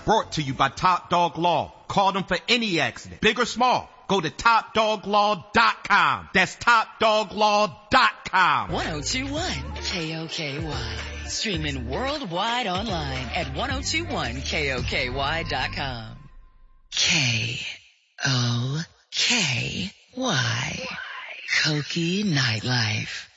Brought to you by Top Dog Law. Call them for any accident, big or small. Go to TopDogLaw.com. That's TopDogLaw.com. 1021 KOKY. Streaming worldwide online at 1021KOKY.com. KOKY. Koki Nightlife.